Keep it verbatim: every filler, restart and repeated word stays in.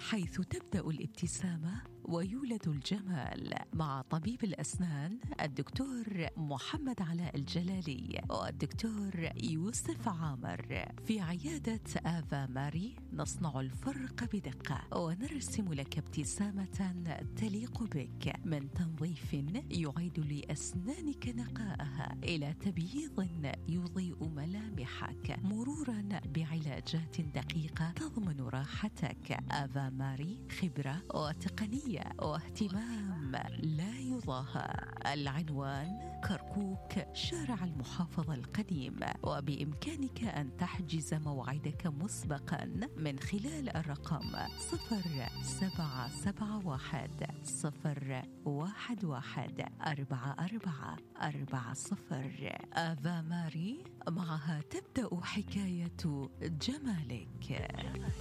حيث تبدأ الابتسامة ويولد الجمال، مع طبيب الأسنان الدكتور محمد علاء الجلالي والدكتور يوسف عامر. في عيادة آفا ماري نصنع الفرق بدقة ونرسم لك ابتسامة تليق بك، من تنظيف يعيد لأسنانك نقاءها إلى تبييض يضيء ملامحك، مرورا بعلاجات دقيقة تضمن راحتك. آفا ماري، خبرة وتقنية واهتمام لا يضاهى. العنوان كركوك، شارع المحافظة القديم، وبإمكانك أن تحجز موعدك مسبقا من خلال الرقم صفر سبعة سبعة واحد صفر واحد واحد أربعة أربعة أربعة صفر. آفا ماري، معها تبدأ حكاية جمالك.